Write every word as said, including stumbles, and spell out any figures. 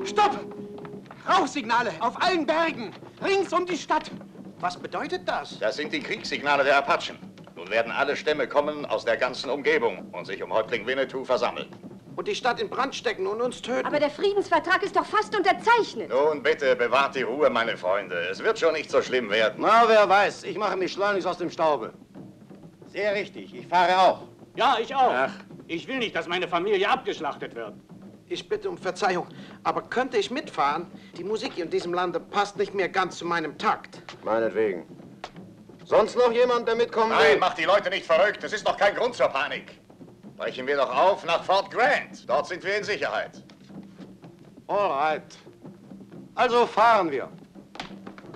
Stopp! Rauchsignale auf allen Bergen, rings um die Stadt. Was bedeutet das? Das sind die Kriegssignale der Apachen. Nun werden alle Stämme kommen aus der ganzen Umgebung und sich um Häuptling Winnetou versammeln. Und die Stadt in Brand stecken und uns töten. Aber der Friedensvertrag ist doch fast unterzeichnet. Nun, bitte, bewahrt die Ruhe, meine Freunde. Es wird schon nicht so schlimm werden. Na, wer weiß. Ich mache mich schleunigst aus dem Staube. Sehr richtig. Ich fahre auch. Ja, ich auch. Ach. Ich will nicht, dass meine Familie abgeschlachtet wird. Ich bitte um Verzeihung, aber könnte ich mitfahren? Die Musik in diesem Lande passt nicht mehr ganz zu meinem Takt. Meinetwegen. Sonst noch jemand, der mitkommen will? Nein, macht die Leute nicht verrückt. Es ist doch kein Grund zur Panik. Brechen wir doch auf nach Fort Grant. Dort sind wir in Sicherheit. All right. Also fahren wir.